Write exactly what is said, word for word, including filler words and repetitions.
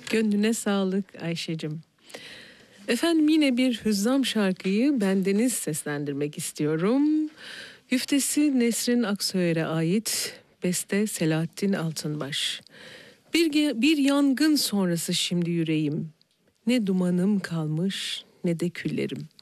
Gönlüne sağlık Ayşe'cim. Efendim yine bir hüzzam şarkıyı bendeniz seslendirmek istiyorum. Güftesi Nesrin Aksoyer'e ait, beste Selahattin Altınbaş. Bir, bir yangın sonrası şimdi yüreğim, ne dumanım kalmış ne de küllerim.